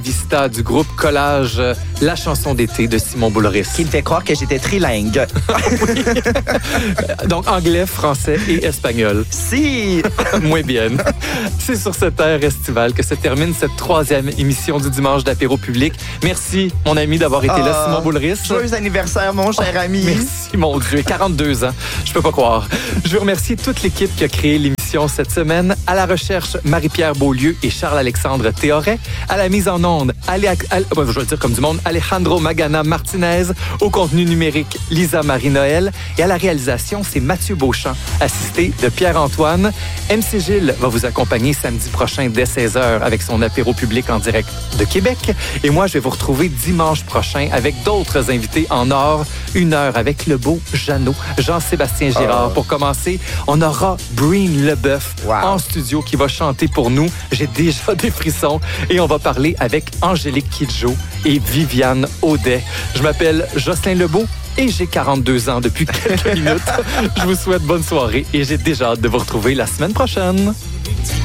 Vista du groupe Collage, la chanson d'été de Simon Boulris. Qui me fait croire que j'étais trilingue. Oui. Donc, anglais, français et espagnol. Si! Moins bien. C'est sur cette air estivale que se termine cette 3e émission du dimanche d'apéro public. Merci, mon ami, d'avoir été là, Simon Boulris. Joyeux anniversaire, mon cher ami. Merci, mon Dieu. 42 ans. Je peux pas croire. Je veux remercier toute l'équipe qui a créé l'émission cette semaine. À la recherche, Marie-Pierre Beaulieu et Charles-Alexandre Théoret. À la mise en onde, je vais dire comme du monde, Alejandro Magana Martinez. Au contenu numérique, Lisa Marie-Noël. Et à la réalisation, c'est Mathieu Beauchamp, assisté de Pierre-Antoine. MC Gilles va vous accompagner samedi prochain dès 16h avec son apéro public en direct de Québec. Et moi, je vais vous retrouver dimanche prochain avec d'autres invités en or. 1 heure avec le beau Jeannot, Jean-Sébastien Girard. Pour commencer, on aura Breen Leboeuf en studio qui va chanter pour nous. J'ai déjà des frissons. Et on va parler avec Angélique Kidjo et Viviane Audet. Je m'appelle Jocelyn Lebeau et j'ai 42 ans depuis quelques minutes. Je vous souhaite bonne soirée et j'ai déjà hâte de vous retrouver la semaine prochaine.